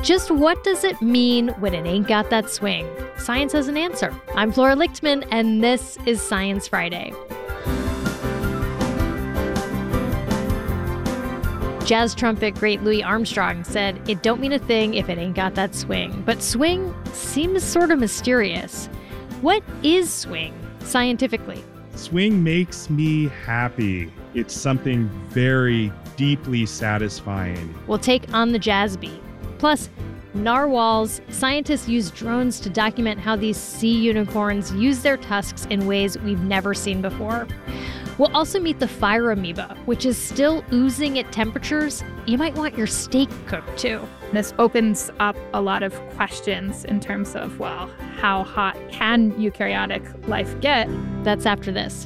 Just what does it mean when it ain't got that swing? Science has an answer. I'm Flora Lichtman, and this is Science Friday. Jazz trumpet great Louis Armstrong said, "It don't mean a thing if it ain't got that swing." But swing seems sort of mysterious. What is swing, scientifically? Swing makes me happy. It's something very deeply satisfying. We'll take on the jazz beat. Plus, narwhals. Scientists use drones to document how these sea unicorns use their tusks in ways we've never seen before. We'll also meet the fire amoeba, which is still oozing at temperatures you might want your steak cooked to. This opens up a lot of questions in terms of, well, how hot can eukaryotic life get? That's after this.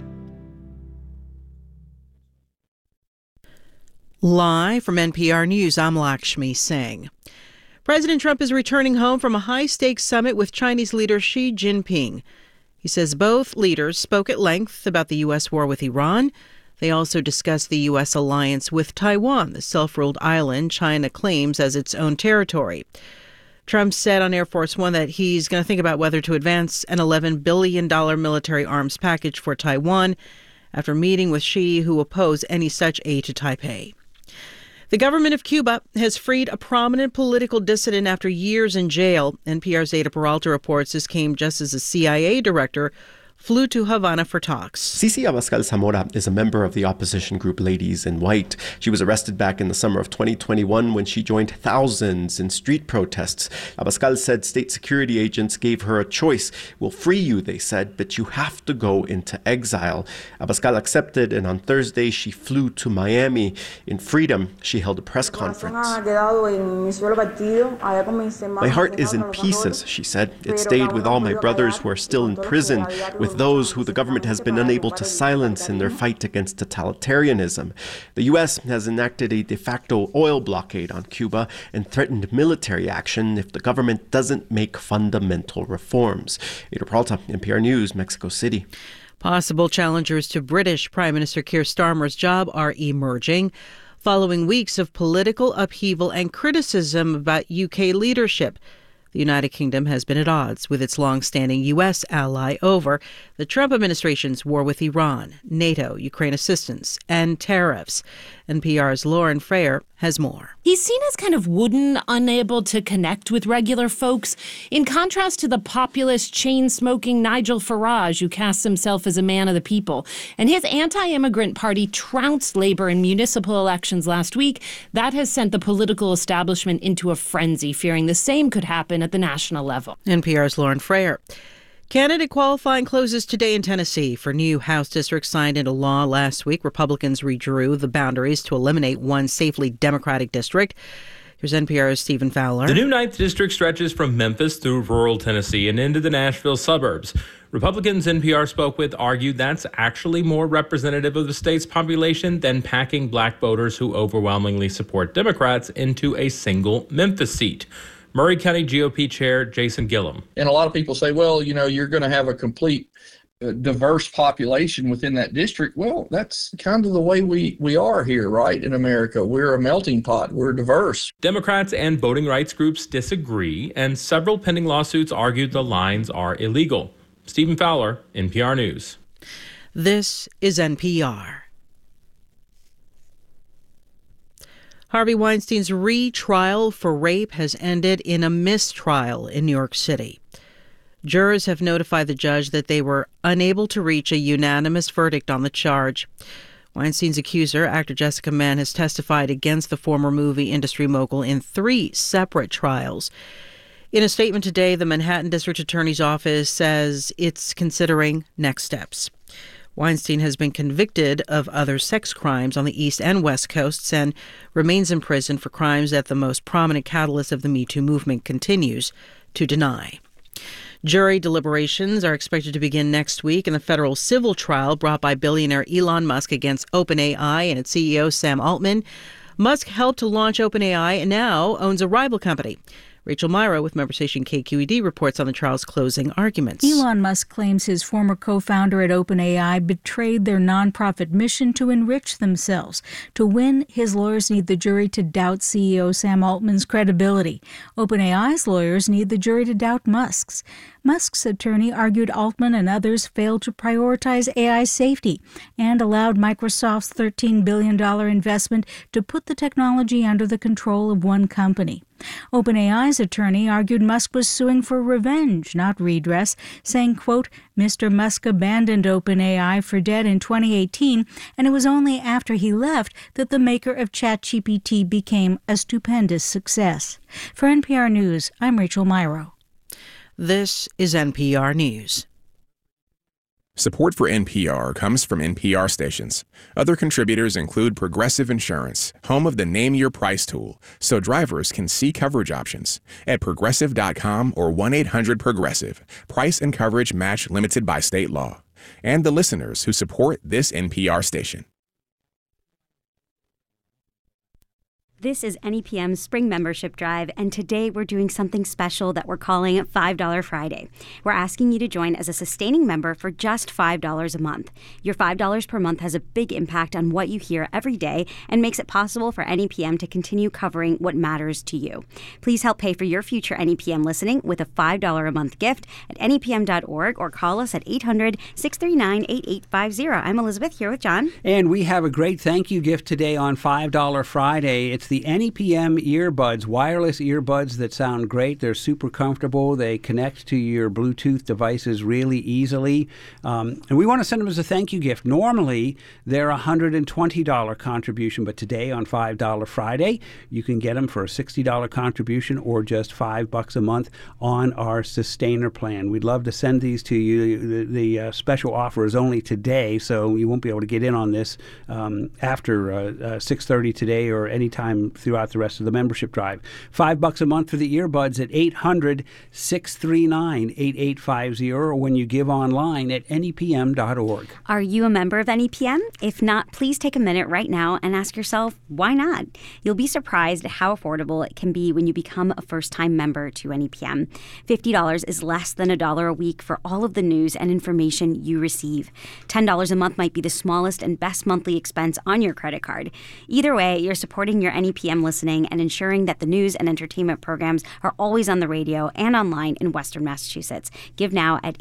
Live from NPR News, I'm Lakshmi Singh. President Trump is returning home from a high-stakes summit with Chinese leader Xi Jinping. He says both leaders spoke at length about the U.S. war with Iran. They also discussed the U.S. alliance with Taiwan, the self-ruled island China claims as its own territory. Trump said on Air Force One that he's going to think about whether to advance an $11 billion military arms package for Taiwan after meeting with Xi, who opposed any such aid to Taipei. The government of Cuba has freed a prominent political dissident after years in jail. NPR's Ada Peralta reports this came just as a CIA director flew to Havana for talks. Cici Abascal Zamora is a member of the opposition group Ladies in White. She was arrested back in the summer of 2021 when she joined thousands in street protests. Abascal said state security agents gave her a choice. "We'll free you," they said, "but you have to go into exile." Abascal accepted, and on Thursday she flew to Miami. In freedom, she held a press conference. "My heart is in pieces," she said. "It stayed with all my brothers who are still in prison, with those who the government has been unable to silence in their fight against totalitarianism. The U.S. has enacted a de facto oil blockade on Cuba and threatened military action if the government doesn't make fundamental reforms." Ada Peralta, NPR News, Mexico City. Possible challengers to British Prime Minister Keir Starmer's job are emerging following weeks of political upheaval and criticism about UK leadership. The United Kingdom has been at odds with its long-standing U.S. ally over the Trump administration's war with Iran, NATO, Ukraine assistance, and tariffs. NPR's Lauren Frayer has more. He's seen as kind of wooden, unable to connect with regular folks, in contrast to the populist, chain-smoking Nigel Farage, who casts himself as a man of the people. And his anti-immigrant party trounced Labour in municipal elections last week. That has sent the political establishment into a frenzy, fearing the same could happen at the national level. NPR's Lauren Frayer. Candidate qualifying closes today in Tennessee for new House districts signed into law last week. Republicans redrew the boundaries to eliminate one safely Democratic district. Here's NPR's Stephen Fowler. The new 9th district stretches from Memphis through rural Tennessee and into the Nashville suburbs. Republicans NPR spoke with argued that's actually more representative of the state's population than packing black voters who overwhelmingly support Democrats into a single Memphis seat. Murray County GOP Chair Jason Gillum. And a lot of people say, well, you're going to have a complete diverse population within that district. Well, that's kind of the way we are here, right, in America. We're a melting pot. We're diverse. Democrats and voting rights groups disagree, and several pending lawsuits argued the lines are illegal. Stephen Fowler, NPR News. This is NPR. Harvey Weinstein's retrial for rape has ended in a mistrial in New York City. Jurors have notified the judge that they were unable to reach a unanimous verdict on the charge. Weinstein's accuser, actor Jessica Mann, has testified against the former movie industry mogul in 3 separate trials. In a statement today, the Manhattan District Attorney's Office says it's considering next steps. Weinstein has been convicted of other sex crimes on the East and West Coasts and remains in prison for crimes that the most prominent catalyst of the Me Too movement continues to deny. Jury deliberations are expected to begin next week in the federal civil trial brought by billionaire Elon Musk against OpenAI and its CEO Sam Altman. Musk helped to launch OpenAI and now owns a rival company. Rachel Myrow with member station KQED reports on the trial's closing arguments. Elon Musk claims his former co-founder at OpenAI betrayed their nonprofit mission to enrich themselves. To win, his lawyers need the jury to doubt CEO Sam Altman's credibility. OpenAI's lawyers need the jury to doubt Musk's. Musk's attorney argued Altman and others failed to prioritize AI safety and allowed Microsoft's $13 billion investment to put the technology under the control of one company. OpenAI's attorney argued Musk was suing for revenge, not redress, saying, quote, Mr. Musk abandoned OpenAI for dead in 2018, and it was only after he left that the maker of ChatGPT became a stupendous success. For NPR News, I'm Rachel Myrow. This is NPR News. Support for NPR comes from NPR stations. Other contributors include Progressive Insurance, home of the Name Your Price tool, so drivers can see coverage options at Progressive.com or 1-800-PROGRESSIVE. Price and coverage match limited by state law. And the listeners who support this NPR station. This is NEPM's Spring Membership Drive, and today we're doing something special that we're calling $5 Friday. We're asking you to join as a sustaining member for just $5 a month. Your $5 per month has a big impact on what you hear every day and makes it possible for NEPM to continue covering what matters to you. Please help pay for your future NEPM listening with a $5 a month gift at NEPM.org or call us at 800-639-8850. I'm Elizabeth, here with John. And we have a great thank you gift today on $5 Friday. It's the NEPM earbuds, wireless earbuds that sound great. They're super comfortable. They connect to your Bluetooth devices really easily. And we want to send them as a thank you gift. Normally, they're a $120 contribution, but today on $5 Friday, you can get them for a $60 contribution or just $5 a month on our Sustainer plan. We'd love to send these to you. The special offer is only today, so you won't be able to get in on this after 6:30 today or anytime throughout the rest of the membership drive. $5 a month for the earbuds at 800-639-8850 or when you give online at NEPM.org. Are you a member of NEPM? If not, please take a minute right now and ask yourself, why not? You'll be surprised at how affordable it can be when you become a first-time member to NEPM. $50 is less than $1 a week for all of the news and information you receive. $10 a month might be the smallest and best monthly expense on your credit card. Either way, you're supporting your NEPM listening and ensuring that the news and entertainment programs are always on the radio and online in Western Massachusetts. Give now at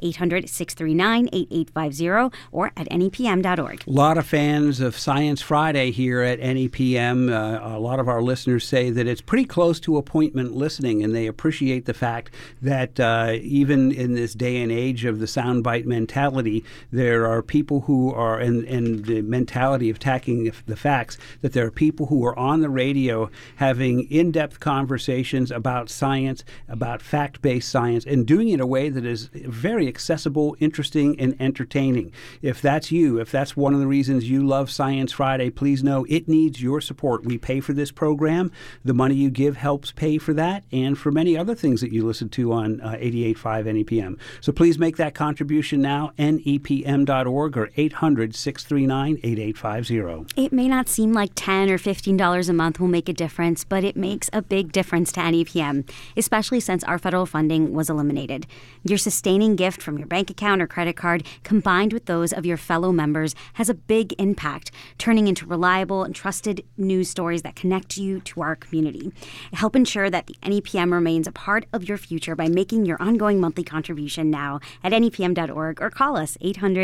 800-639-8850 or at NEPM.org. A lot of fans of Science Friday here at NEPM. A lot of our listeners say that it's pretty close to appointment listening, and they appreciate the fact that even in this day and age of the soundbite mentality, there are people who are, and the mentality of attacking the facts, that there are people who are on the radio having in-depth conversations about science, about fact-based science, and doing it in a way that is very accessible, interesting, and entertaining. If that's you, if that's one of the reasons you love Science Friday, please know it needs your support. We pay for this program. The money you give helps pay for that and for many other things that you listen to on 88.5 NEPM. So please make that contribution now, NEPM.org or 800-639-8850. It may not seem like $10 or $15 a month will make a difference, but it makes a big difference to NEPM, especially since our federal funding was eliminated. Your sustaining gift from your bank account or credit card, combined with those of your fellow members, has a big impact, turning into reliable and trusted news stories that connect you to our community. Help ensure that the NEPM remains a part of your future by making your ongoing monthly contribution now at NEPM.org or call us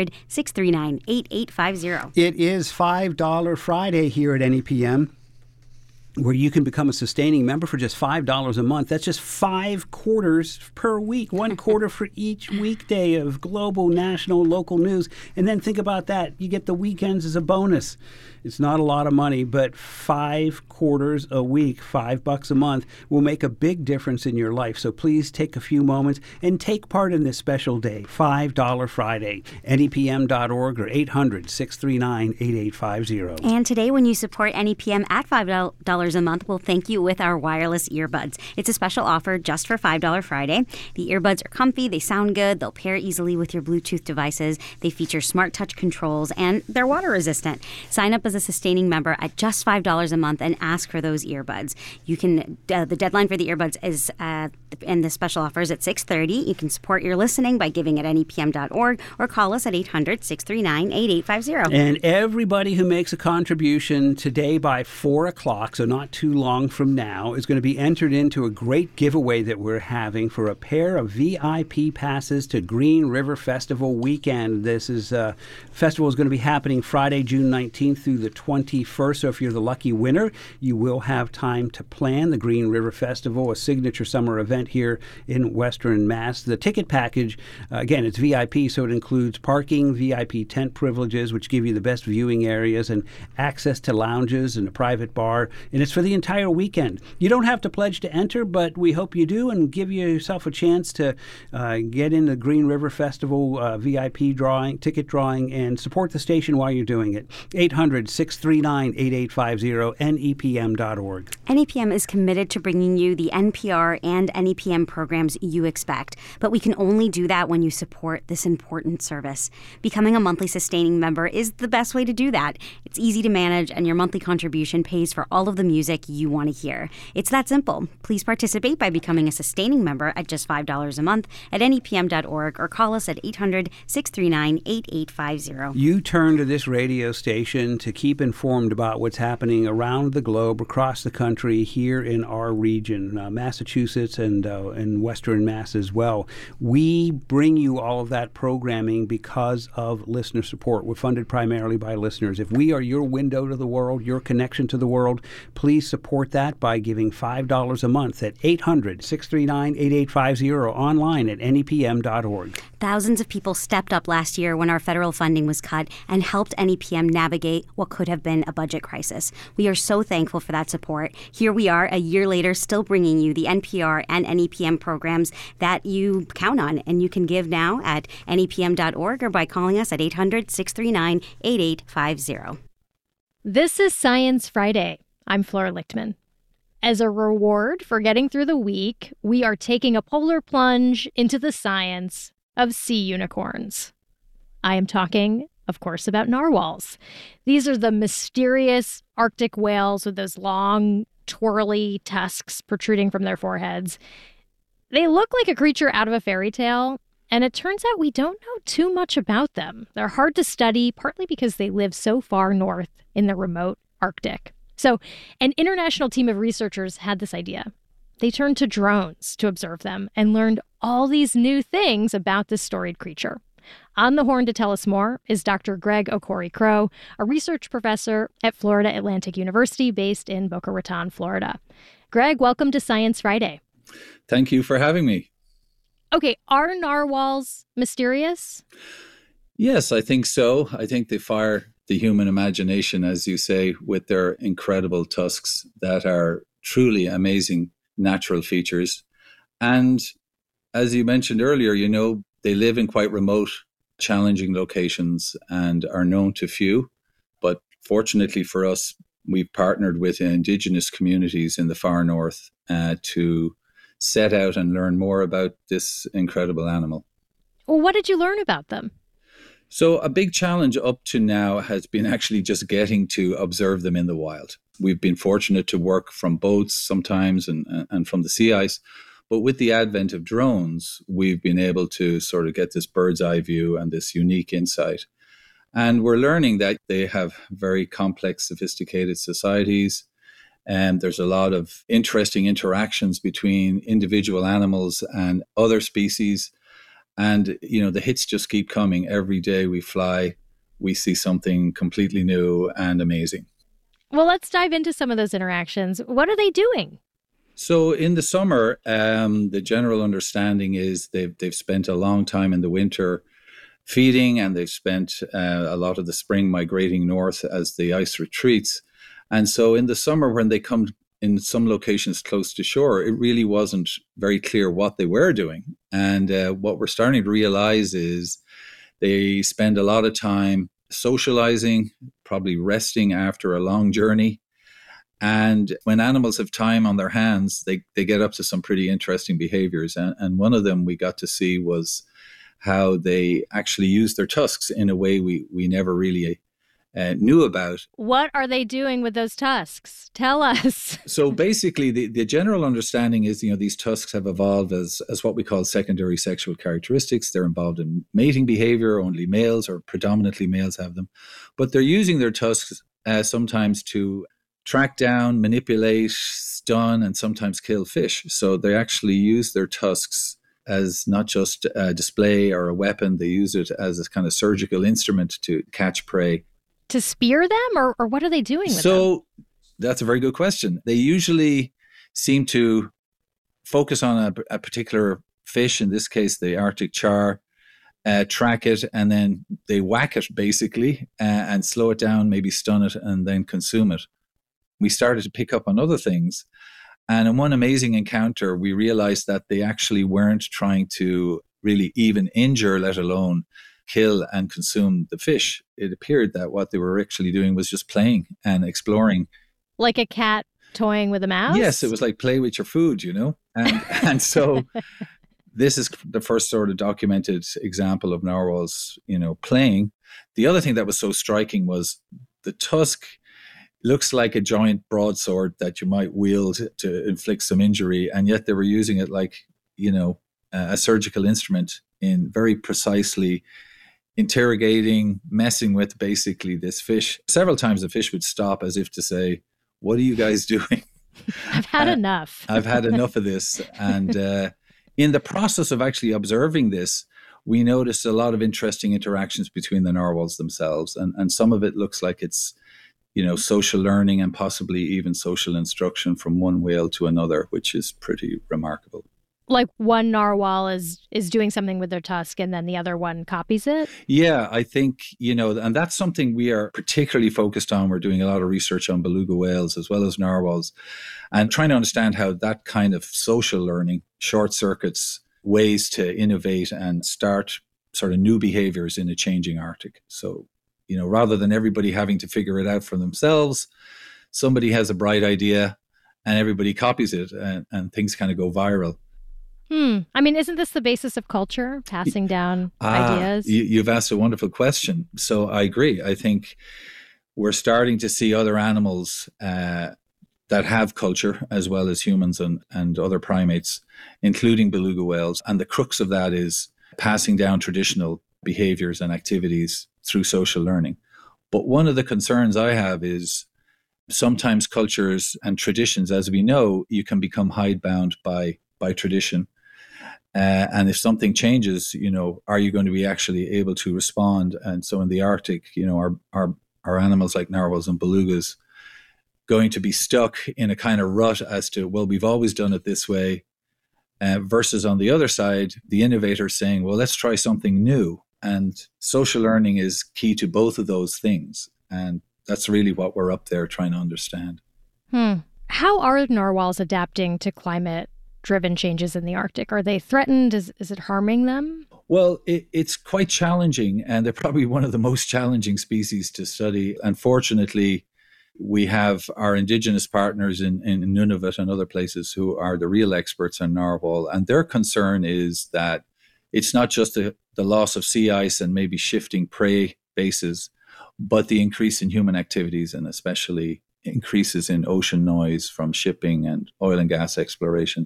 800-639-8850. It is $5 Friday here at NEPM, where you can become a sustaining member for just $5 a month. That's just 5 quarters per week, 1 quarter for each weekday of global, national, local news. And then think about that. You get the weekends as a bonus. It's not a lot of money, but 5 quarters a week, $5 a month, will make a big difference in your life. So please take a few moments and take part in this special day, $5 Friday, NEPM.org or 800-639-8850. And today, when you support NEPM at $5 $5 a month, we'll thank you with our wireless earbuds. It's a special offer just for $5 Friday. The earbuds are comfy, they sound good, they'll pair easily with your Bluetooth devices, they feature smart touch controls, and they're water resistant. Sign up as a sustaining member at just $5 a month and ask for those earbuds. You can, the deadline for the earbuds is, and the special offer is at 6:30. You can support your listening by giving at nepm.org or call us at 800-639-8850. And everybody who makes a contribution today by 4 o'clock, so not too long from now, is going to be entered into a great giveaway that we're having for a pair of VIP passes to Green River Festival weekend. This festival is going to be happening Friday, June 19th through the 21st. So if you're the lucky winner, you will have time to plan the Green River Festival, a signature summer event here in Western Mass. The ticket package, again, it's VIP, so it includes parking, VIP tent privileges, which give you the best viewing areas, and access to lounges and a private bar. And it's for the entire weekend. You don't have to pledge to enter, but we hope you do and give yourself a chance to get in the Green River Festival VIP ticket drawing, and support the station while you're doing it. 800-639-8850, nepm.org. NEPM is committed to bringing you the NPR and NEPM programs you expect, but we can only do that when you support this important service. Becoming a monthly sustaining member is the best way to do that. It's easy to manage, and your monthly contribution pays for all of the music you want to hear. It's that simple. Please participate by becoming a sustaining member at just $5 a month at nepm.org or call us at 800-639-8850. You turn to this radio station to keep informed about what's happening around the globe, across the country, here in our region, Massachusetts and Western Mass as well. We bring you all of that programming because of listener support. We're funded primarily by listeners. If we are your window to the world, your connection to the world, please support that by giving $5 a month at 800-639-8850 or online at nepm.org. Thousands of people stepped up last year when our federal funding was cut and helped NEPM navigate what could have been a budget crisis. We are so thankful for that support. Here we are a year later, still bringing you the NPR and NEPM programs that you count on. And you can give now at nepm.org or by calling us at 800-639-8850. This is Science Friday. I'm Flora Lichtman. As a reward for getting through the week, we are taking a polar plunge into the science of sea unicorns. I am talking, of course, about narwhals. These are the mysterious Arctic whales with those long, twirly tusks protruding from their foreheads. They look like a creature out of a fairy tale, and it turns out we don't know too much about them. They're hard to study, partly because they live so far north in the remote Arctic. So an international team of researchers had this idea. They turned to drones to observe them and learned all these new things about this storied creature. On the horn to tell us more is Dr. Greg Okori-Crow, a research professor at Florida Atlantic University based in Boca Raton, Florida. Greg, welcome to Science Friday. Thank you for having me. Okay, are narwhals mysterious? Yes, I think so. I think they fire the human imagination, as you say, with their incredible tusks that are truly amazing natural features. And as you mentioned earlier, they live in quite remote, challenging locations and are known to few. But fortunately for us, we've partnered with indigenous communities in the far north to set out and learn more about this incredible animal. Well, what did you learn about them? So a big challenge up to now has been actually just getting to observe them in the wild. We've been fortunate to work from boats sometimes and from the sea ice. But with the advent of drones, we've been able to sort of get this bird's eye view and this unique insight. And we're learning that they have very complex, sophisticated societies. And there's a lot of interesting interactions between individual animals and other species. And, the hits just keep coming. Every day we fly, we see something completely new and amazing. Well, let's dive into some of those interactions. What are they doing? So in the summer, the general understanding is they've spent a long time in the winter feeding, and they've spent a lot of the spring migrating north as the ice retreats. And so in the summer, when they come in some locations close to shore, it really wasn't very clear what they were doing. And what we're starting to realize is they spend a lot of time socializing, probably resting after a long journey. And when animals have time on their hands, they get up to some pretty interesting behaviors. And one of them we got to see was how they actually use their tusks in a way we never really knew about. What are they doing with those tusks? Tell us. So basically, the general understanding is, these tusks have evolved as what we call secondary sexual characteristics. They're involved in mating behavior. Only males or predominantly males have them. But they're using their tusks sometimes to track down, manipulate, stun, and sometimes kill fish. So they actually use their tusks as not just a display or a weapon. They use it as a kind of surgical instrument to catch prey. To spear them, or what are they doing with them? So that's a very good question. They usually seem to focus on a particular fish, in this case, the Arctic char, track it, and then they whack it basically and slow it down, maybe stun it, and then consume it. We started to pick up on other things. And in one amazing encounter, we realized that they actually weren't trying to really even injure, let alone kill and consume the fish. It appeared that what they were actually doing was just playing and exploring. Like a cat toying with a mouse? Yes, it was like play with your food, And so this is the first sort of documented example of narwhals, playing. The other thing that was so striking was the tusk looks like a giant broadsword that you might wield to inflict some injury, and yet they were using it like, a surgical instrument in very precisely interrogating, messing with basically this fish. Several times the fish would stop as if to say, "What are you guys doing? I've had enough. I've had enough of this." And in the process of actually observing this, we noticed a lot of interesting interactions between the narwhals themselves. And some of it looks like it's, social learning and possibly even social instruction from one whale to another, which is pretty remarkable. Like one narwhal is doing something with their tusk and then the other one copies it? Yeah, I think, and that's something we are particularly focused on. We're doing a lot of research on beluga whales as well as narwhals and trying to understand how that kind of social learning short circuits ways to innovate and start sort of new behaviors in a changing Arctic. So, rather than everybody having to figure it out for themselves, somebody has a bright idea and everybody copies it and things kind of go viral. I mean, isn't this the basis of culture, passing down ideas? You've asked a wonderful question. So I agree. I think we're starting to see other animals that have culture as well as humans and other primates, including beluga whales. And the crux of that is passing down traditional behaviors and activities through social learning. But one of the concerns I have is sometimes cultures and traditions, as we know, you can become hidebound by tradition. And if something changes, are you going to be actually able to respond? And so in the Arctic, our animals like narwhals and belugas going to be stuck in a kind of rut as to, well, we've always done it this way, versus on the other side, the innovator saying, well, let's try something new. And social learning is key to both of those things. And that's really what we're up there trying to understand. How are narwhals adapting to climate-driven changes in the Arctic? Are they threatened? Is it harming them? Well, it's quite challenging, and they're probably one of the most challenging species to study. Unfortunately, we have our indigenous partners in Nunavut and other places who are the real experts on narwhal, and their concern is that it's not just the loss of sea ice and maybe shifting prey bases, but the increase in human activities and especially increases in ocean noise from shipping and oil and gas exploration.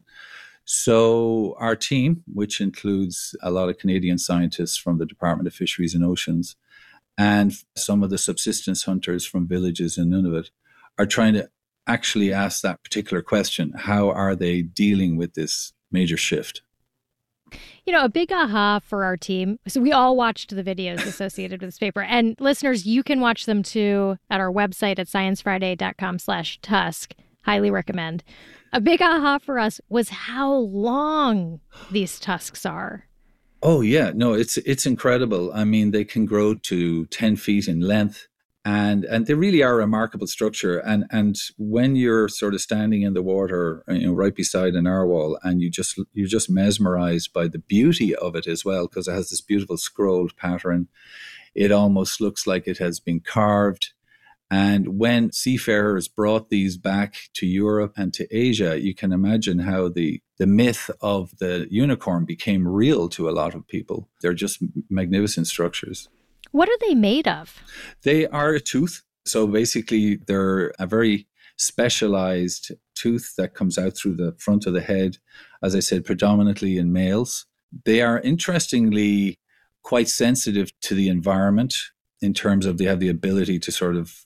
So our team, which includes a lot of Canadian scientists from the Department of Fisheries and Oceans and some of the subsistence hunters from villages in Nunavut, are trying to actually ask that particular question. How are they dealing with this major shift? A big aha for our team. So we all watched the videos associated with this paper. And listeners, you can watch them too at our website at sciencefriday.com/tusk. Highly recommend. A big aha for us was how long these tusks are. Oh, yeah. No, it's incredible. I mean, they can grow to 10 feet in length. And they really are a remarkable structure. And when you're sort of standing in the water, right beside a narwhal, and you're just mesmerized by the beauty of it as well, because it has this beautiful scrolled pattern. It almost looks like it has been carved. And when seafarers brought these back to Europe and to Asia, you can imagine how the myth of the unicorn became real to a lot of people. They're just magnificent structures. What are they made of? They are a tooth. So basically, they're a very specialized tooth that comes out through the front of the head, as I said, predominantly in males. They are interestingly quite sensitive to the environment in terms of they have the ability to sort of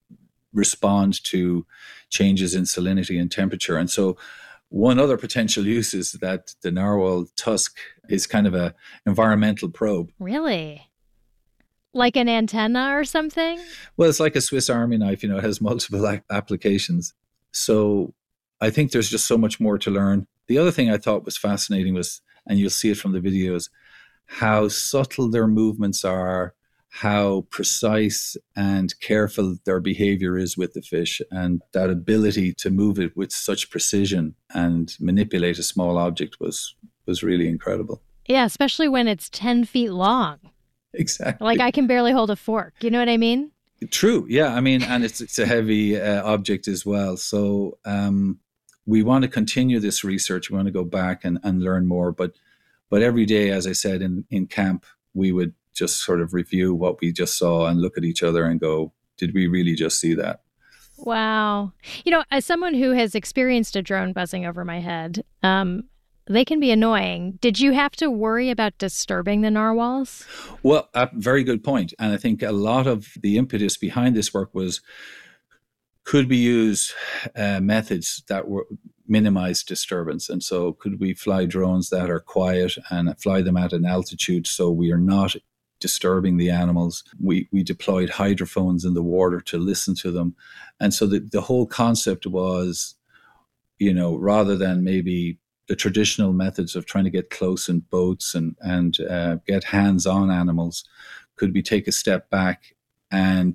respond to changes in salinity and temperature. And so one other potential use is that the narwhal tusk is kind of an environmental probe. Really? Like an antenna or something? Well, it's like a Swiss Army knife, it has multiple applications. So I think there's just so much more to learn. The other thing I thought was fascinating was, and you'll see it from the videos, how subtle their movements are, how precise and careful their behavior is with the fish, and that ability to move it with such precision and manipulate a small object was really incredible. Yeah, especially when it's 10 feet long. Exactly. Like I can barely hold a fork. You know what I mean? True. Yeah. I mean, and it's a heavy object as well. So we want to continue this research. We want to go back and learn more. But every day, as I said, in camp, we would just sort of review what we just saw and look at each other and go, did we really just see that? Wow. As someone who has experienced a drone buzzing over my head, they can be annoying. Did you have to worry about disturbing the narwhals? Well, a very good point. And I think a lot of the impetus behind this work was, could we use methods that were minimize disturbance? And so could we fly drones that are quiet and fly them at an altitude so we are not disturbing the animals? We deployed hydrophones in the water to listen to them. And so the whole concept was, rather than maybe the traditional methods of trying to get close in boats and get hands-on animals, could we take a step back? And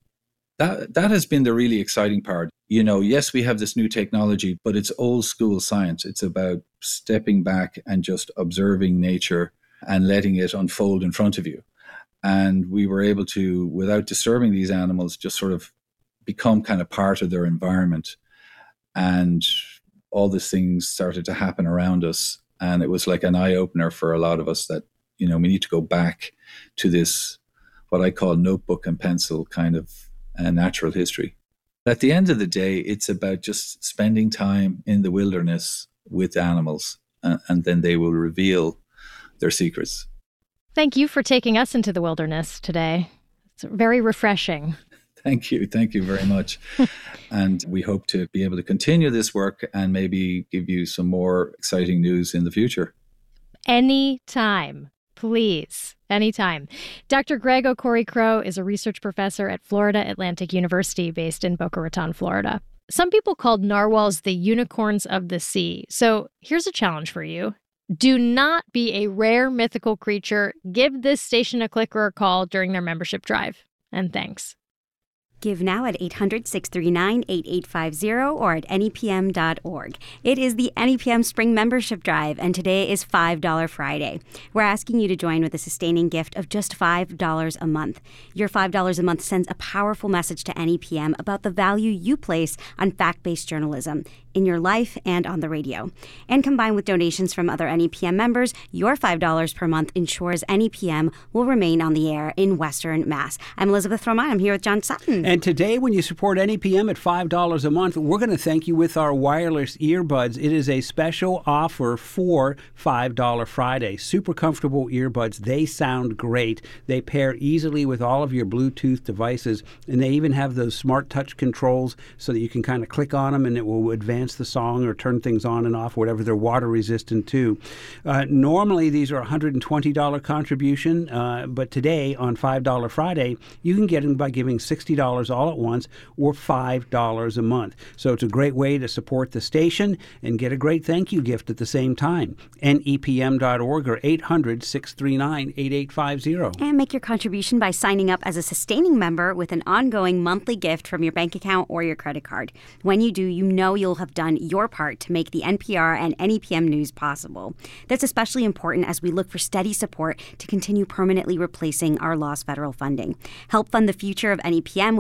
that has been the really exciting part. Yes, we have this new technology, but it's old school science. It's about stepping back and just observing nature and letting it unfold in front of you. And we were able to, without disturbing these animals, just sort of become kind of part of their environment. And all these things started to happen around us. And it was like an eye-opener for a lot of us that, we need to go back to this, what I call notebook and pencil kind of natural history. At the end of the day, it's about just spending time in the wilderness with animals, and then they will reveal their secrets. Thank you for taking us into the wilderness today. It's very refreshing. Thank you. Thank you very much. And we hope to be able to continue this work and maybe give you some more exciting news in the future. Anytime, please. Anytime. Dr. Greg Okori-Crowe is a research professor at Florida Atlantic University based in Boca Raton, Florida. Some people called narwhals the unicorns of the sea. So here's a challenge for you. Do not be a rare mythical creature. Give this station a click or a call during their membership drive. And thanks. Give now at 800-639-8850 or at NEPM.org. It is the NEPM Spring Membership Drive, and today is $5 Friday. We're asking you to join with a sustaining gift of just $5 a month. Your $5 a month sends a powerful message to NEPM about the value you place on fact-based journalism in your life and on the radio. And combined with donations from other NEPM members, your $5 per month ensures NEPM will remain on the air in Western Mass. I'm Elizabeth Romine. I'm here with John Sutton. And today, when you support NEPM at $5 a month, we're going to thank you with our wireless earbuds. It is a special offer for $5 Friday. Super comfortable earbuds. They sound great. They pair easily with all of your Bluetooth devices, and they even have those smart touch controls so that you can kind of click on them and it will advance the song or turn things on and off, whatever they're water resistant to. Normally, these are $120 contribution, but today on $5 Friday, you can get them by giving $60 all at once or $5 a month. So it's a great way to support the station and get a great thank you gift at the same time. NEPM.org or 800-639-8850. And make your contribution by signing up as a sustaining member with an ongoing monthly gift from your bank account or your credit card. When you do, you know you'll have done your part to make the NPR and NEPM news possible. That's especially important as we look for steady support to continue permanently replacing our lost federal funding. Help fund the future of NEPM with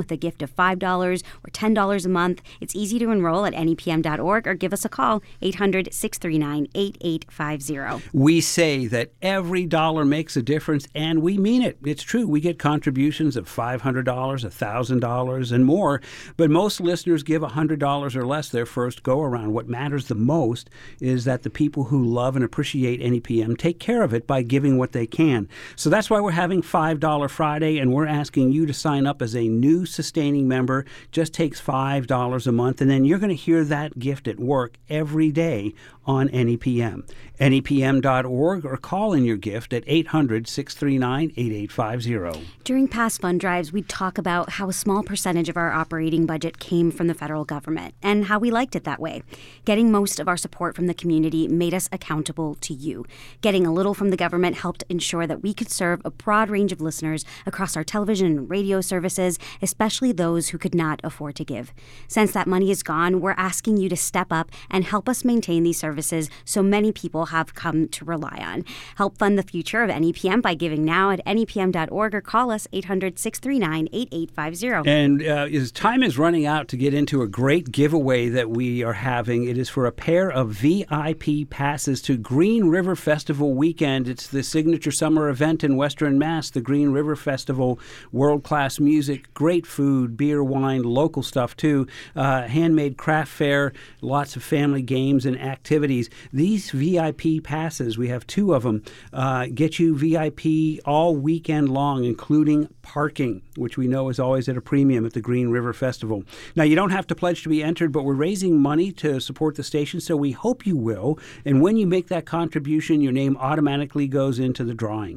with a gift of $5 or $10 a month. It's easy to enroll at NEPM.org or give us a call, 800-639-8850. We say that every dollar makes a difference, and we mean it. It's true. We get contributions of $500, $1,000, and more, but most listeners give $100 or less their first go-around. What matters the most is that the people who love and appreciate NEPM take care of it by giving what they can. So that's why we're having $5 Friday, and we're asking you to sign up as a new sustaining member. Just takes $5 a month, and then you're going to hear that gift at work every day on NEPM. NEPM.org or call in your gift at 800-639-8850. During past fund drives, we talk about how a small percentage of our operating budget came from the federal government and how we liked it that way. Getting most of our support from the community made us accountable to you. Getting a little from the government helped ensure that we could serve a broad range of listeners across our television and radio services, especially those who could not afford to give. Since that money is gone, we're asking you to step up and help us maintain these services so many people have come to rely on. Help fund the future of NEPM by giving now at NEPM.org or call us 800-639-8850. And as time is running out to get into a great giveaway that we are having, it is for a pair of VIP passes to Green River Festival weekend. It's the signature summer event in Western Mass, the Green River Festival. World-class music, great food, beer, wine, local stuff too, handmade craft fair, lots of family games and activities. These VIP passes, we have 2 of them, get you VIP all weekend long, including parking, which we know is always at a premium at the Green River Festival. Now, you don't have to pledge to be entered, but we're raising money to support the station, so we hope you will. And when you make that contribution, your name automatically goes into the drawing.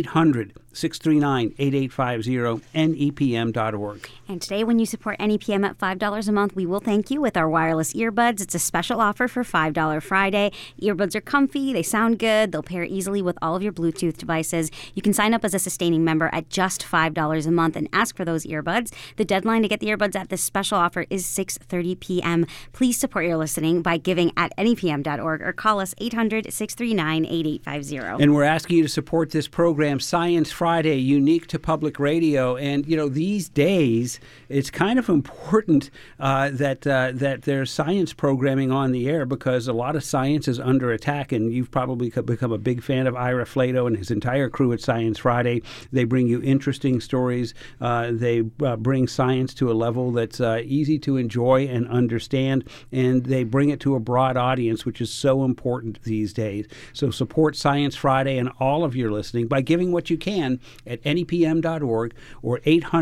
800-639-8850, NEPM.org. And today, when you support NEPM at $5 a month, we will thank you with our wireless earbuds. It's a special offer for $5 Friday. Earbuds are comfy, they sound good, they'll pair easily with all of your Bluetooth devices. You can sign up as a sustaining member at just $5 a month and ask for those earbuds. The deadline to get the earbuds at this special offer is 6:30 p.m. Please support your listening by giving at NEPM.org or call us 800-639-8850. And we're asking you to support this program, Science Friday, unique to public radio. And, you know, these days, it's kind of important that there's science programming on the air because a lot of science is under attack. And you've probably become a big fan of Ira Flato and his entire crew at Science Friday. They bring you interesting stories. They bring science to a level that's easy to enjoy and understand. And they bring it to a broad audience, which is so important these days. So support Science Friday and all of your listening by giving what you can at NEPM.org or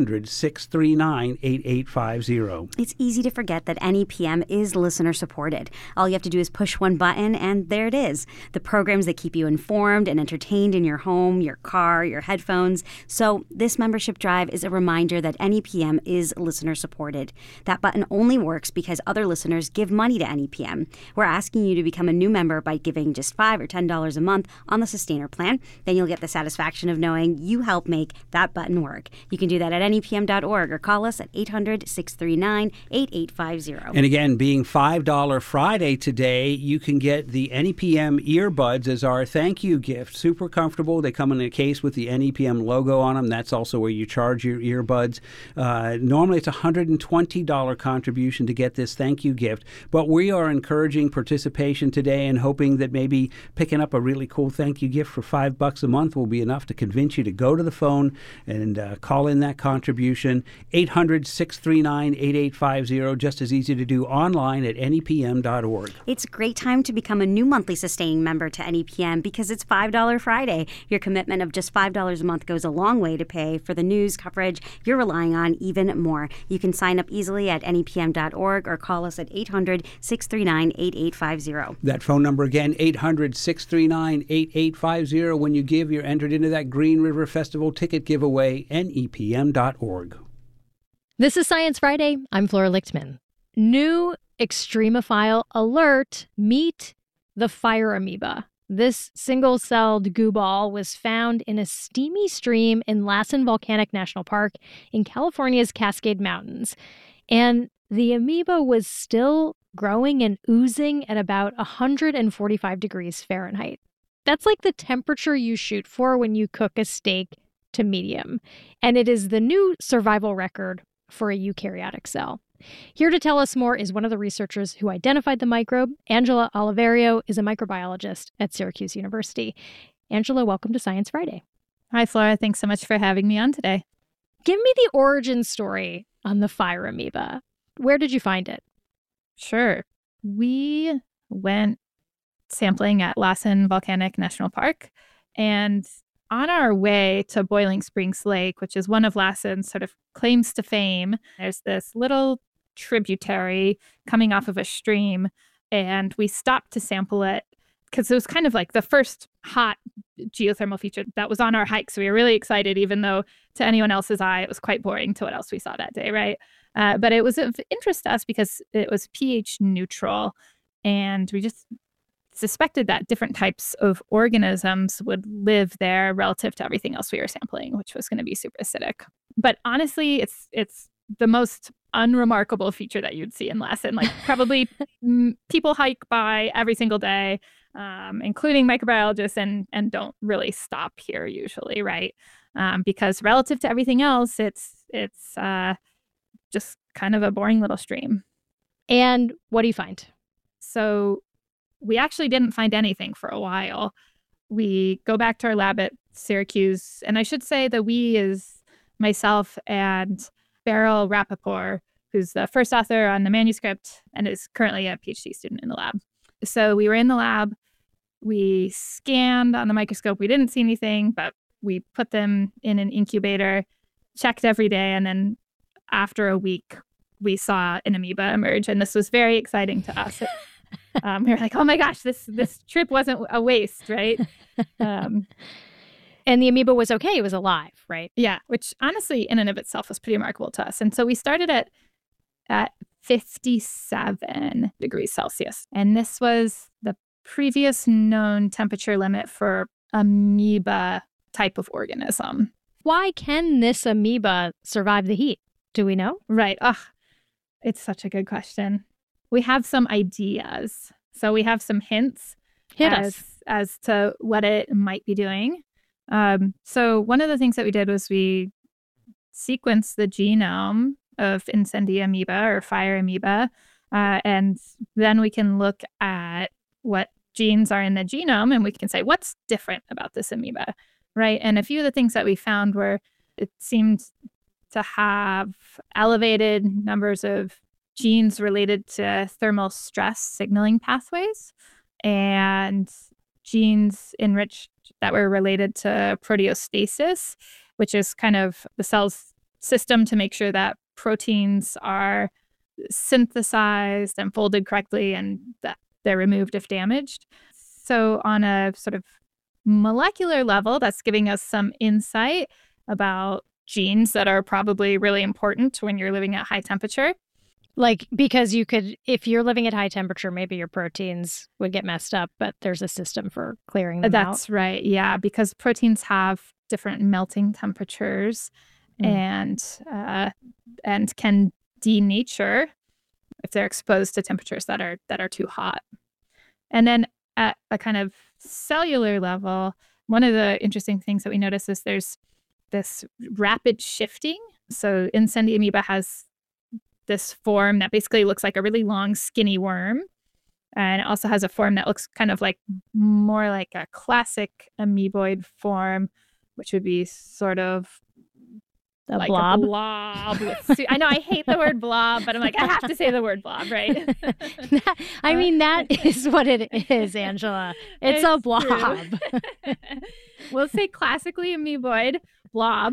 800-639-8850. It's easy to forget that NEPM is listener supported. All you have to do is push one button and there it is. The programs that keep you informed and entertained in your home, your car, your headphones. So this membership drive is a reminder that NEPM is listener supported. That button only works because other listeners give money to NEPM. We're asking you to become a new member by giving just $5 or $10 a month on the Sustainer plan. Then you'll get the satisfaction of knowing you help make that button work. You can do that at NEPM.org or call us at 800-639-8850. And again, being $5 Friday today, you can get the NEPM earbuds as our thank you gift. Super comfortable. They come in a case with the NEPM logo on them. That's also where you charge your earbuds. Normally, it's a $120 contribution to get this thank you gift, but we are encouraging participation today and hoping that maybe picking up a really cool thank you gift for $5 a month will be enough to convince you to go to the phone and call in that contribution. 800-639-8850, just as easy to do online at NEPM.org. It's a great time to become a new monthly sustaining member to NEPM because it's $5 Friday. Your commitment of just $5 a month goes a long way to pay for the news coverage you're relying on even more. You can sign up easily at NEPM.org or call us at 800-639-8850. That phone number again, 800-639-8850. When you give, you're entered into that Green River Festival ticket giveaway, NEPM.org. This is Science Friday. I'm Flora Lichtman. New extremophile alert. Meet the fire amoeba. This single-celled goo ball was found in a steamy stream in Lassen Volcanic National Park in California's Cascade Mountains. And the amoeba was still growing and oozing at about 145 degrees Fahrenheit. That's like the temperature you shoot for when you cook a steak to medium. And it is the new survival record for a eukaryotic cell. Here to tell us more is one of the researchers who identified the microbe. Angela Oliverio is a microbiologist at Syracuse University. Angela, welcome to Science Friday. Hi, Flora. Thanks so much for having me on today. Give me the origin story on the fire amoeba. Where did you find it? Sure. We went sampling at Lassen Volcanic National Park, and on our way to Boiling Springs Lake, which is one of Lassen's sort of claims to fame, there's this little tributary coming off of a stream, and we stopped to sample it because it was kind of like the first hot geothermal feature that was on our hike. So we were really excited, even though to anyone else's eye, it was quite boring to what else we saw that day, right? But it was of interest to us because it was pH neutral, and we just suspected that different types of organisms would live there relative to everything else we were sampling, which was going to be super acidic. But honestly, it's the most unremarkable feature that you'd see in Lassen. Like probably people hike by every single day, including microbiologists, and don't really stop here usually, right? Because relative to everything else, it's just kind of a boring little stream. And what do you find? So we actually didn't find anything for a while. We go back to our lab at Syracuse, and I should say that we is myself and Beryl Rappaport, who's the first author on the manuscript and is currently a PhD student in the lab. So we were in the lab, we scanned on the microscope, we didn't see anything, but we put them in an incubator, checked every day, and then after a week, we saw an amoeba emerge, and this was very exciting to us. We were like, oh my gosh, this trip wasn't a waste, right? And the amoeba was okay. It was alive, right? Yeah, which honestly, in and of itself, was pretty remarkable to us. And so we started at 57 degrees Celsius. And this was the previous known temperature limit for amoeba type of organism. Why can this amoeba survive the heat? Do we know? Right. It's such a good question. We have some ideas. So we have some hints as to what it might be doing. So one of the things that we did was we sequenced the genome of incendia amoeba or fire amoeba, and then we can look at what genes are in the genome, and we can say, what's different about this amoeba, right? And a few of the things that we found were it seemed to have elevated numbers of genes related to thermal stress signaling pathways and genes enriched that were related to proteostasis, which is kind of the cell's system to make sure that proteins are synthesized and folded correctly and that they're removed if damaged. So on a sort of molecular level, that's giving us some insight about genes that are probably really important when you're living at high temperature. Like, because you could, if you're living at high temperature, maybe your proteins would get messed up, but there's a system for clearing them out. That's right. Yeah, because proteins have different melting temperatures and can denature if they're exposed to temperatures that are too hot. And then at a kind of cellular level, one of the interesting things that we notice is there's this rapid shifting. So incendia amoeba has this form that basically looks like a really long, skinny worm. And it also has a form that looks kind of like more like a classic amoeboid form, which would be sort of like a blob. I know I hate the word blob, but I'm like, I have to say the word blob, right? I mean, that is what it is, Angela. It's a blob. We'll say classically amoeboid blob.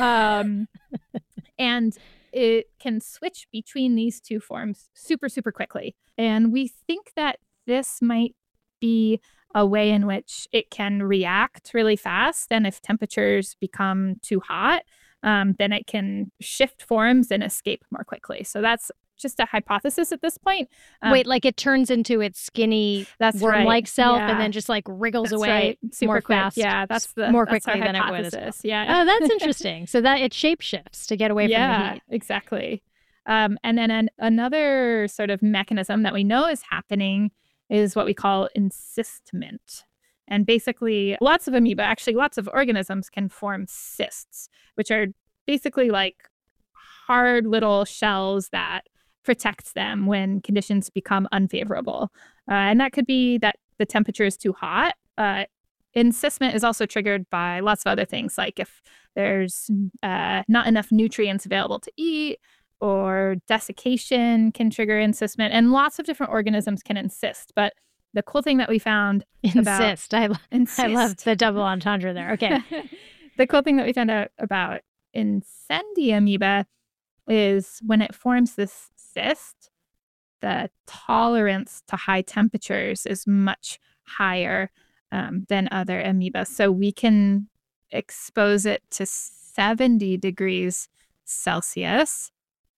And it can switch between these two forms super, super quickly. And we think that this might be a way in which it can react really fast. And if temperatures become too hot, then it can shift forms and escape more quickly. So that's just a hypothesis at this point. Wait, like it turns into its skinny worm-like self and then just like wriggles away super more quick. fast. Yeah, that's more that's quickly than it would. Yeah. Oh, that's interesting. So that it shapeshifts to get away from the heat. Exactly. And then another sort of mechanism that we know is happening is what we call encystment. And basically, lots of organisms can form cysts, which are basically like hard little shells that protects them when conditions become unfavorable. And that could be that the temperature is too hot. Encystment is also triggered by lots of other things, like if there's not enough nutrients available to eat, or desiccation can trigger encystment, and lots of different organisms can encysst. But the cool thing that we found insist. I love the double entendre there. Okay. The cool thing that we found out about Incendi amoeba is when it forms this cyst, the tolerance to high temperatures is much higher than other amoeba. So we can expose it to 70 degrees Celsius.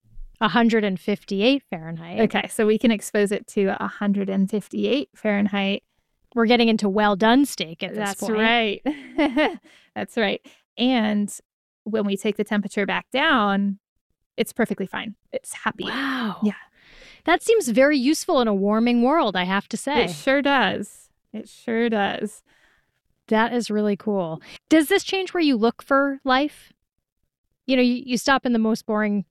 158 Fahrenheit. Okay, so we can expose it to 158 Fahrenheit. We're getting into well done steak at this point. That's right. That's right. And when we take the temperature back down, it's perfectly fine. It's happy. Wow. Yeah. That seems very useful in a warming world, I have to say. It sure does. It sure does. That is really cool. Does this change where you look for life? You know, you stop in the most boring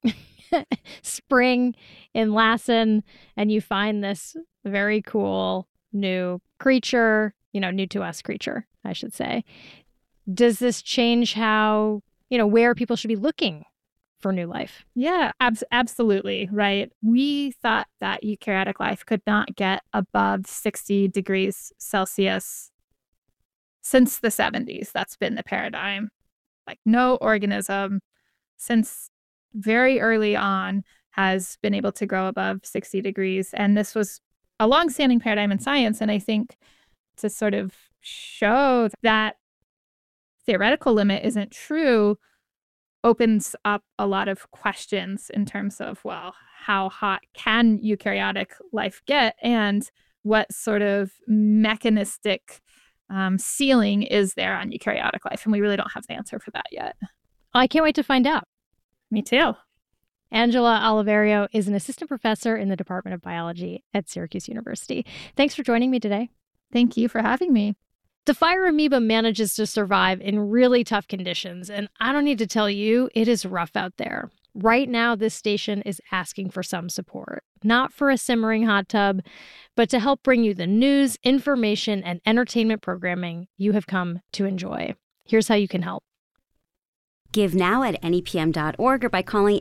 spring in Lassen and you find this very cool new creature, new to us creature, I should say. Does this change how, where people should be looking for new life? Yeah, absolutely. Right. We thought that eukaryotic life could not get above 60 degrees Celsius since the 70s. That's been the paradigm. Like no organism since very early on has been able to grow above 60 degrees. And this was a longstanding paradigm in science. And I think to sort of show that theoretical limit isn't true opens up a lot of questions in terms of, well, how hot can eukaryotic life get? And what sort of mechanistic ceiling is there on eukaryotic life? And we really don't have the answer for that yet. I can't wait to find out. Me too. Angela Oliverio is an assistant professor in the Department of Biology at Syracuse University. Thanks for joining me today. Thank you for having me. The fire amoeba manages to survive in really tough conditions, and I don't need to tell you, it is rough out there. Right now, this station is asking for some support, not for a simmering hot tub, but to help bring you the news, information, and entertainment programming you have come to enjoy. Here's how you can help. Give now at NEPM.org or by calling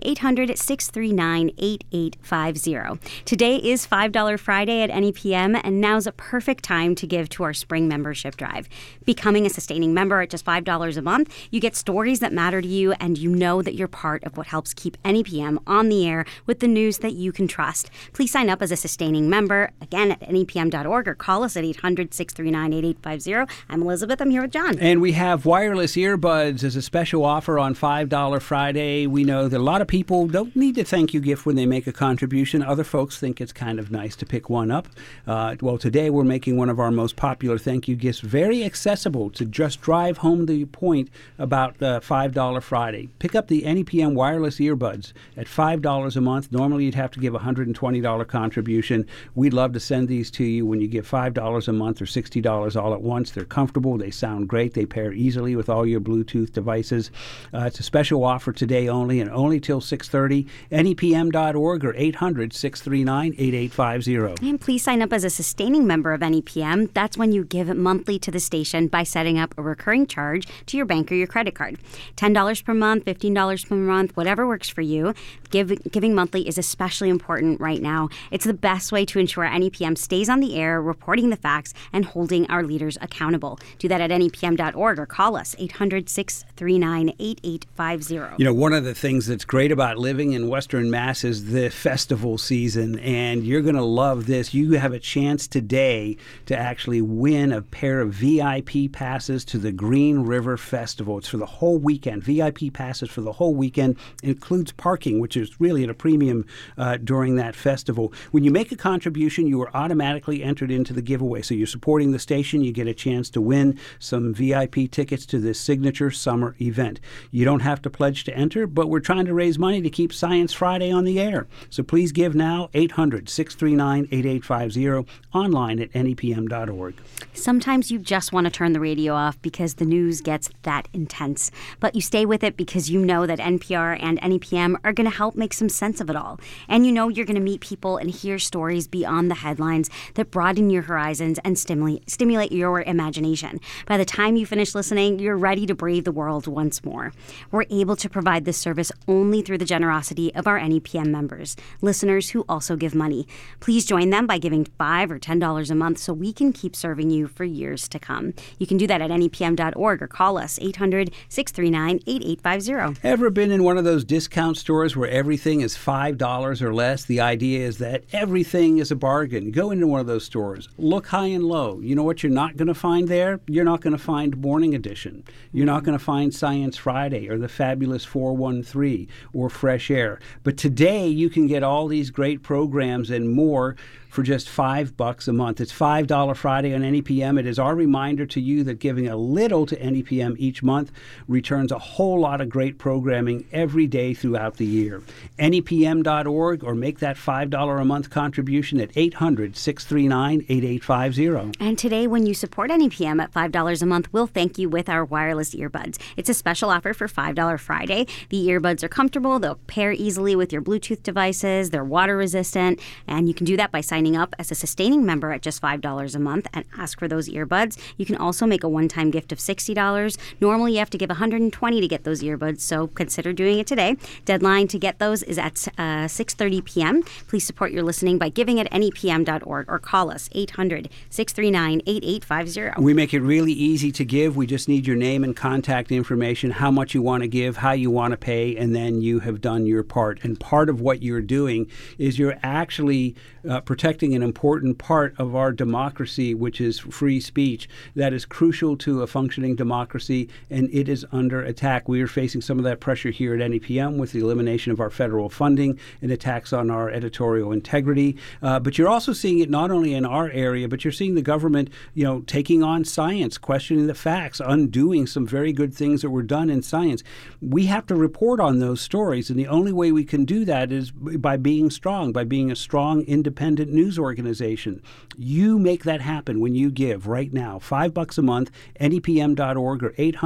800-639-8850. Today is $5 Friday at NEPM, and now's a perfect time to give to our spring membership drive. Becoming a sustaining member at just $5 a month, you get stories that matter to you, and you know that you're part of what helps keep NEPM on the air with the news that you can trust. Please sign up as a sustaining member, again, at NEPM.org or call us at 800-639-8850. I'm Elizabeth. I'm here with John. And we have wireless earbuds as a special offer on $5 Friday. We know that a lot of people don't need a thank you gift when they make a contribution. Other folks think it's kind of nice to pick one up. Well, today we're making one of our most popular thank you gifts very accessible to just drive home the point about $5 Friday. Pick up the NEPM wireless earbuds at $5 a month. Normally you'd have to give a $120 contribution. We'd love to send these to you when you give $5 a month or $60 all at once. They're comfortable. They sound great. They pair easily with all your Bluetooth devices. It's a special offer today only and only till 6:30. NEPM.org or 800-639-8850. And please sign up as a sustaining member of NEPM. That's when you give monthly to the station by setting up a recurring charge to your bank or your credit card. $10 per month, $15 per month, whatever works for you. Giving monthly is especially important right now. It's the best way to ensure NEPM stays on the air, reporting the facts, and holding our leaders accountable. Do that at NEPM.org or call us 800-639-8850. You know, one of the things that's great about living in Western Mass is the festival season, and you're going to love this. You have a chance today to actually win a pair of VIP passes to the Green River Festival. It's for the whole weekend. VIP passes for the whole weekend. It includes parking, which is really at a premium during that festival. When you make a contribution, you are automatically entered into the giveaway. So you're supporting the station, you get a chance to win some VIP tickets to this signature summer event. You don't have to pledge to enter, but we're trying to raise money to keep Science Friday on the air. So please give now, 800-639-8850, online at nepm.org. Sometimes you just want to turn the radio off because the news gets that intense. But you stay with it because you know that NPR and NEPM are going to help make some sense of it all. And you know you're going to meet people and hear stories beyond the headlines that broaden your horizons and stimulate your imagination. By the time you finish listening, you're ready to brave the world once more. We're able to provide this service only through the generosity of our NEPM members, listeners who also give money. Please join them by giving $5 or $10 a month so we can keep serving you for years to come. You can do that at nepm.org or call us 800-639-8850. Ever been in one of those discount stores where everything is $5 or less? The idea is that everything is a bargain. Go into one of those stores. Look high and low. You know what you're not going to find there? You're not going to find Morning Edition. You're not going to find Science Friday or the Fabulous 413 or Fresh Air. But today you can get all these great programs and more for just $5 a month. It's $5 Friday on NEPM. It is our reminder to you that giving a little to NEPM each month returns a whole lot of great programming every day throughout the year. NEPM.org, or make that $5 a month contribution at 800-639-8850. And today, when you support NEPM at $5 a month, we'll thank you with our wireless earbuds. It's a special offer for $5 Friday. The earbuds are comfortable. They'll pair easily with your Bluetooth devices. They're water resistant. And you can do that by signing up as a sustaining member at just $5 a month and ask for those earbuds. You can also make a one-time gift of $60. Normally, you have to give $120 to get those earbuds, so consider doing it today. Deadline to get those is at 6:30 p.m. Please support your listening by giving at nepm.org or call us 800-639-8850. We make it really easy to give. We just need your name and contact information, how much you want to give, how you want to pay, and then you have done your part. And part of what you're doing is you're actually protecting an important part of our democracy, which is free speech. That is crucial to a functioning democracy, and it is under attack. We are facing some of that pressure here at NEPM with the elimination of our federal funding and attacks on our editorial integrity. But you're also seeing it not only in our area, but you're seeing the government, taking on science, questioning the facts, undoing some very good things that were done in science. We have to report on those stories, and the only way we can do that is by being strong, by being a strong, independent news organization. You make that happen when you give right now. $5 a month, nepm.org or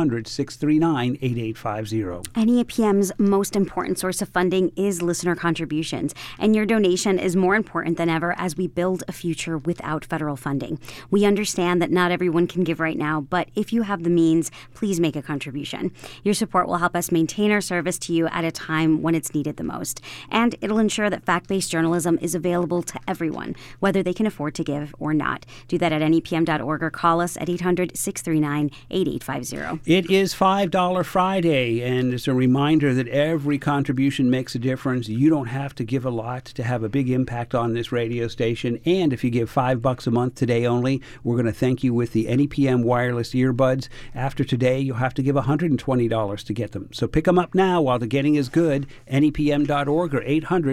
800-639-8850. NEPM's most important source of funding is listener contributions, and your donation is more important than ever as we build a future without federal funding. We understand that not everyone can give right now, but if you have the means, please make a contribution. Your support will help us maintain our service to you at a time when it's needed the most, and it'll ensure that fact-based journalism is available to everyone, whether they can afford to give or not. Do that at nepm.org or call us at 800-639-8850. It is $5 Friday, and it's a reminder that every contribution makes a difference. You don't have to give a lot to have a big impact on this radio station. And if you give $5 a month today only, we're going to thank you with the NEPM wireless earbuds. After today, you'll have to give $120 to get them. So pick them up now while the getting is good. NEPM.org or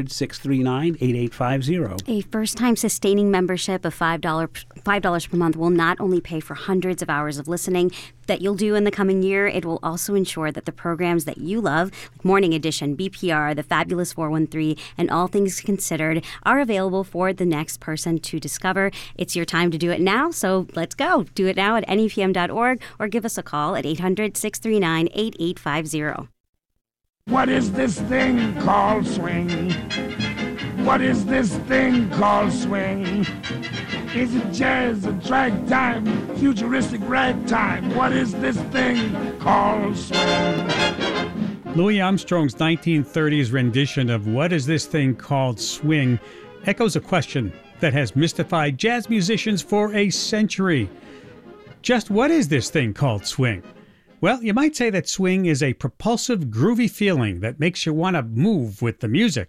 800-639-8850. A first-time sustaining membership of $5 per month will not only pay for hundreds of hours of listening that you'll do in the coming year, it will also ensure that the programs that you love, like Morning Edition, BPR, the Fabulous 413, and All Things Considered, are available for the next person to discover. It's your time to do it now, so let's go. Do it now at nepm.org or give us a call at 800-639-8850. What is this thing called swing? What is this thing called swing? Is it jazz, a drag time, futuristic ragtime? What is this thing called swing? Louis Armstrong's 1930s rendition of What Is This Thing Called Swing echoes a question that has mystified jazz musicians for a century. Just what is this thing called swing? Well, you might say that swing is a propulsive, groovy feeling that makes you want to move with the music.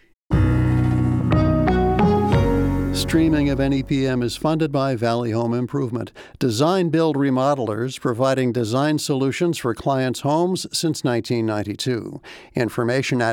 Streaming of NEPM is funded by Valley Home Improvement, design build remodelers providing design solutions for clients' homes since 1992. Information at